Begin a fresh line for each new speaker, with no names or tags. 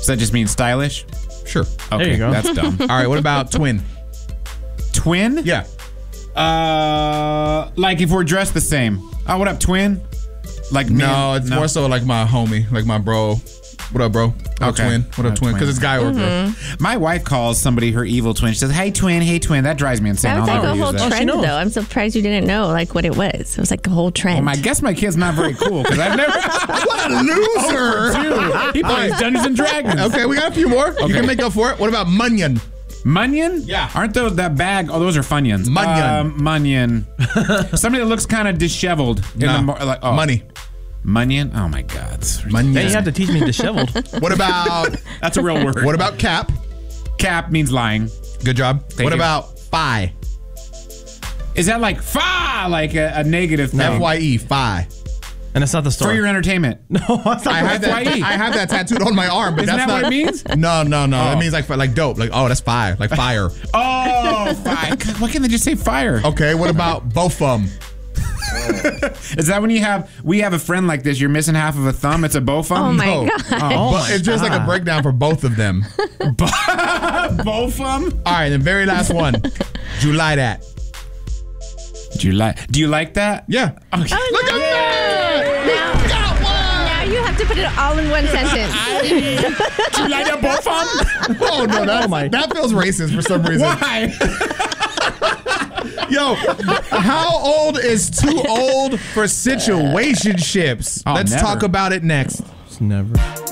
Does that just mean stylish?
Sure.
Okay,
There you go.
that's dumb.
All right, what about twin?
Twin?
Yeah.
Like if we're dressed the same. Oh, what up, twin? Like me
No,
and-
it's more so like my homie, like my bro. What up, bro? What up,
Okay.
twin? What up, twin? Because it's guy or girl.
My wife calls somebody her evil twin. She says, "Hey twin, hey twin." That drives me insane.
That was
I'll
like
never
a
use
whole
that.
trend,
knows.
though. I'm surprised you didn't know like what it was. It was like a whole trend.
I guess my kid's not very cool because I've never.
What a loser!
Dude, he plays Dungeons and Dragons.
Okay, we got a few more. You
Okay.
can make up for it. What about Munyon?
Munyon?
Yeah.
Aren't those that bag? Oh, those are Funyuns.
Munyon.
Munyon. Somebody that looks kind of disheveled. In
Nah.
like, oh.
Money.
Munyon? Oh my God.
Munyon.
Then you have to teach me disheveled.
What about
That's a real word.
what about cap?
Cap means lying.
Good job.
Thank
what
you.
about phi?
Is that like fa? Like a negative thing?
FYE, phi.
And it's not the story.
For your entertainment.
No, that's not
I have that.
FYE.
I have that tattooed on my arm, but
Isn't
that's
that
not
what it means?
No.
Oh.
It means like dope. Like oh, that's fire. Like fire.
Oh, fire. God, why can't they just say fire?
Okay. What about both of them?
Is that when we have a friend like this, you're missing half of a thumb, it's a bow
oh
thumb?
my
No.
God.
But it's just like a breakdown for both of them.
Bow thumb?
All right, the very last one. Do you like that?
Do you like that?
Yeah.
Okay.
Look at that! We got one!
Now you have to put it all in one sentence.
Do you like that bow thumb?
Oh no, that feels racist for some reason.
Why?
Yo, how old is too old for situationships?
Oh,
Let's
never.
talk about it next.
It's never.